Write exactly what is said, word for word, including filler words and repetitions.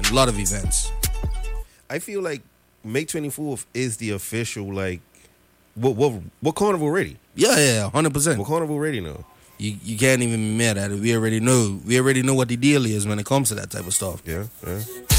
a lot of events. I feel like May twenty-fourth is the official, like, what what what carnival ready? Yeah, yeah, one hundred percent. What carnival ready now? You you can't even be mad at it. We already know. We already know what the deal is when it comes to that type of stuff. Yeah, yeah.